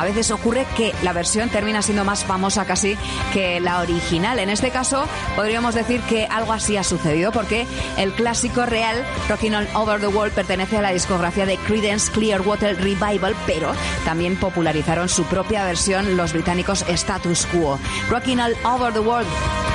veces ocurre que la versión termina siendo más famosa casi que la original. En este caso, podríamos decir que algo así ha sucedido, porque el clásico real, Rockin' All Over the World, pertenece a la discografía de Creedence Clearwater Revival, pero también popularizaron su propia versión los británicos Status Quo. Rockin' All Over the World